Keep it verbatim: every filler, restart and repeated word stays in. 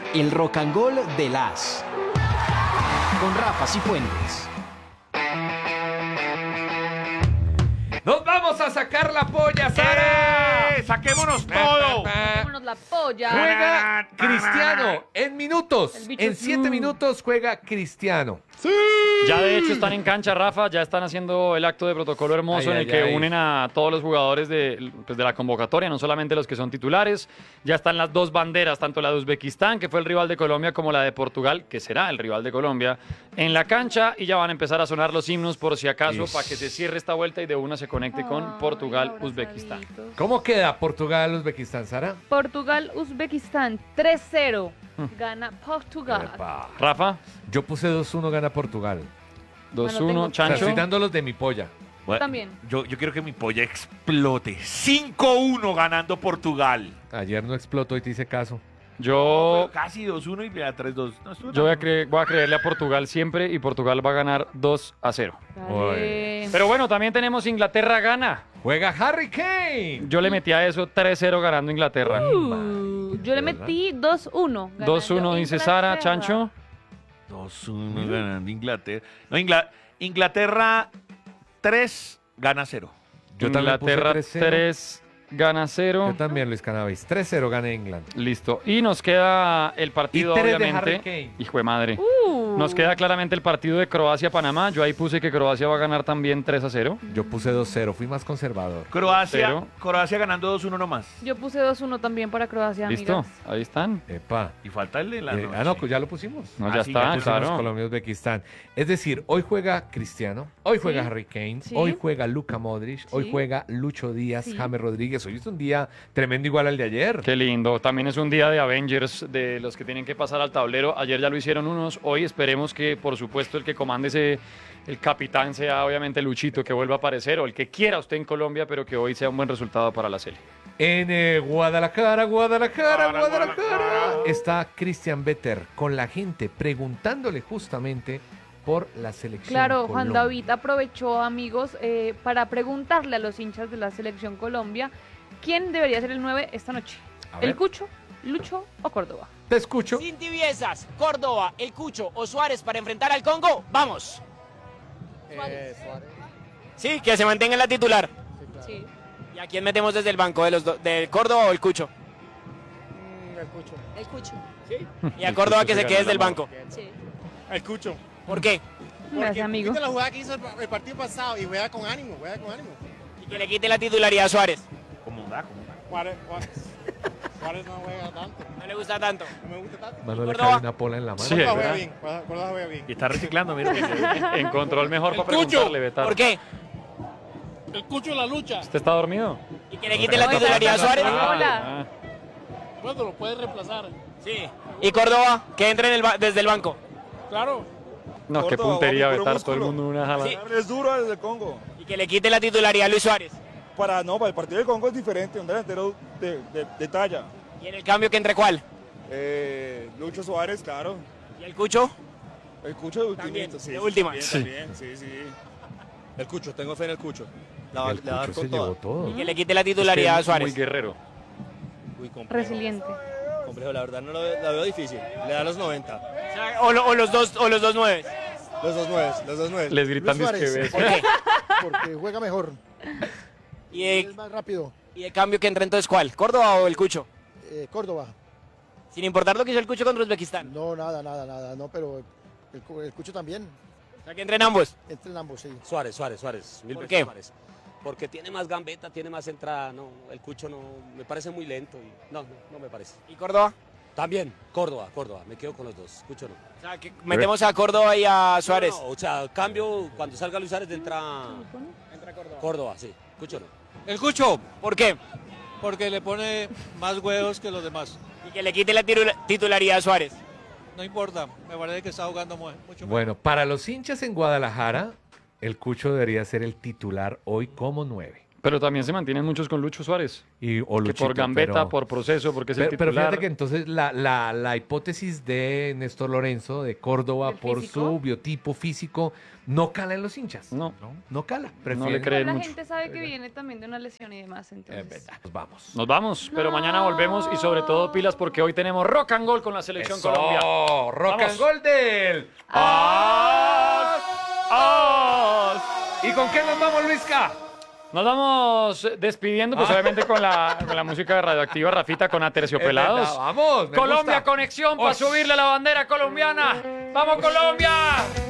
El Rock and Roll de las. Con Rafa Cifuentes. ¡Nos vamos a sacar la polla, Sara! ¡Eh! ¡Saquémonos todo! Saquémonos la polla. Juega Cristiano en minutos. El bicho En es- siete Mm. minutos juega Cristiano. Ya de hecho están en cancha, Rafa, ya están haciendo el acto de protocolo hermoso Ay, en el ay, que ay. unen a todos los jugadores de, pues, de la convocatoria, no solamente los que son titulares. Ya están las dos banderas, tanto la de Uzbekistán, que fue el rival de Colombia, como la de Portugal, que será el rival de Colombia, en la cancha, y ya van a empezar a sonar los himnos por si acaso, Ish. para que se cierre esta vuelta y de una se conecte con Ay, Portugal-Uzbekistán. abrazaditos. ¿Cómo queda Portugal-Uzbekistán, Sara? Portugal-Uzbekistán tres cero. Gana Portugal. Epa. Rafa, Yo puse dos uno gana Portugal. dos Bueno, uno, tengo- O sea, Chancho. estoy dando los de mi polla. Bueno, También. Yo, yo quiero que mi polla explote. cinco uno ganando Portugal. Ayer no explotó y te hice caso. Yo, Casi dos uno y vea tres dos. No, estuvo yo voy, a tan- cre- voy a creerle a Portugal siempre y Portugal va a ganar dos a cero. Dale. Pero bueno, también tenemos Inglaterra-Gana. Juega Harry Kane. Yo le metí a eso tres cero ganando Inglaterra. Uh, yo le metí dos uno. dos uno dice Sara, Chancho. dos uno ganando Inglaterra. No, Ingla- Inglaterra tres gana cero. Yo también puse Inglaterra tres cero. tres gana cero. Yo también, Luis Cannabis. tres cero gana England. Listo. Y nos queda el partido, Y tres de obviamente. Harry Kane. Hijo de madre. Uh. Nos queda claramente el partido de Croacia-Panamá. Yo ahí puse que Croacia va a ganar también tres a cero. Yo puse dos cero, fui más conservador. Croacia, Cero. Croacia ganando dos uno nomás. Yo puse dos uno también para Croacia, Listo. amigas. Ahí están. Epa. Y falta el de la Eh, noche. ah, no, pues ya lo pusimos. No, Ah, ya sí, está, ya Pusimos claro. Colombia-Uzbekistán. Es decir, hoy juega Cristiano, hoy juega Sí. Harry Kane, Sí. hoy juega Luka Modric, hoy Sí. juega Lucho Díaz, Sí. James Rodríguez. Hoy es un día tremendo igual al de ayer. Qué lindo. También es un día de Avengers, de los que tienen que pasar al tablero. Ayer ya lo hicieron unos. Hoy esperemos que, por supuesto, el que comande ese, el capitán sea obviamente Luchito, que vuelva a aparecer, o el que quiera usted en Colombia, pero que hoy sea un buen resultado para la serie. En eh, Guadalajara, Guadalajara, Guadalajara, Guadalajara, Guadalajara. está Christian Vetter con la gente preguntándole justamente por la selección. Claro, Juan Colombia. David aprovechó, amigos, eh, para preguntarle a los hinchas de la selección Colombia quién debería ser el nueve esta noche. A ver. ¿El Cucho, Lucho o Córdoba? Te escucho. Sin tibiezas, Córdoba, El Cucho o Suárez para enfrentar al Congo, ¡vamos! Sí, que se mantenga en la titular. Sí. ¿Y a quién metemos desde el banco? ¿De los do- ¿Del Córdoba o el Cucho? El Cucho. El Cucho. ¿Y a Córdoba que se quede desde el banco? Sí. El Cucho. ¿Por qué? Gracias, amigo. ¿Viste la jugada que hizo el, el partido pasado? Y juega con ánimo, juega con ánimo. Y que le quite la titularidad a Suárez. ¿Cómo da? ¿Cómo da? Juárez, Juárez, Juárez no juega tanto. No le gusta tanto. No me gusta tanto. Manuel le Córdoba. cae una pola en la mano. Sí, Córdoba ¿verdad? juega bien. Córdoba juega bien. Y está reciclando, mira. Encontró el mejor El para Cucho. preguntarle, Betar. ¿Por qué? El Cucho la lucha. ¿Usted está dormido? Y que le quite la titularidad a Suárez. Hola. Ah, Bueno, lo puede reemplazar. Sí. ¿Y Córdoba que entre en el ba- desde el banco? Claro. no, qué Córdoba, puntería, hombre, puro Betar. Todo el músculo. mundo en una jala. Sí. Es duro desde el Congo. Y que le quite la titularidad a Luis Suárez. Para, no, para el partido del Congo es diferente, un delantero de, de, de talla. ¿Y en el cambio que entre cuál? Eh, Lucho Suárez, claro. ¿Y el Cucho? El Cucho de También, ultimito, sí. de sí, última. también, Sí. también, sí, sí. El Cucho, tengo fe en el Cucho. La, va- El le va a dar Cucho con se llevó toda. todo. Y que le quite la titularidad a Es que es Suárez. muy guerrero. Uy, complejo. Resiliente. Complejo, la verdad no lo veo, la veo difícil. Le da los noventa. O, sea, o lo- o los dos o los dos nueve. Los dos nueve, los dos nueve. Les gritan Luis disque Suárez. ves. ¿Por qué? Porque juega mejor. ¿Y de, Es más rápido. y de cambio que entre entonces cuál? ¿Córdoba o el Cucho? Eh, Córdoba. Sin importar lo que hizo el Cucho contra Uzbekistán. No, nada, nada, nada. No, pero el, Cu- el Cucho también. O sea, que entren ambos. Entren ambos, sí. Suárez, Suárez, Suárez. Mil ¿Por veces qué? Suárez. Porque tiene más gambeta, tiene más entrada. No, el Cucho no, me parece muy lento. Y, no, no, no me parece. ¿Y Córdoba? También, Córdoba, Córdoba. Me quedo con los dos. Cucho no. O sea, que metemos a Córdoba y a Suárez. No, no, o sea, cambio, cuando salga Luis Suárez entra Entra Córdoba. Córdoba, sí. Cucho no. El Cucho, ¿Por qué? porque le pone más huevos que los demás. Y que le quite la tiru- titularidad a Suárez. No importa, me parece que está jugando mu- mucho mejor. Bueno, para los hinchas en Guadalajara, el Cucho debería ser el titular hoy como nueve. Pero también se mantienen muchos con Lucho Suárez. Y, o que Luchito, por gambeta, pero- por proceso, porque es Pero, el pero titular. fíjate que entonces la, la, la hipótesis de Néstor Lorenzo de Córdoba ¿El por físico? su biotipo físico no cala en los hinchas. No. no, no cala. No le Prefieren- creen la mucho. gente sabe que viene también de una lesión y demás, Es entonces. verdad. Nos vamos. Nos vamos, pero mañana volvemos y sobre todo pilas porque hoy tenemos Rock and Gold con la Selección Eso, Colombia. Rock Vamos. and Gold del ¡As! ¡As! ¿Y con qué nos vamos, Luisca? Nos vamos despidiendo, pues Ah. obviamente con la, con la música de Radioactiva, Rafita, con Es Aterciopelados. verdad, vamos. me Colombia gusta. Conexión para Osh. subirle la bandera colombiana. ¡Vamos, Colombia!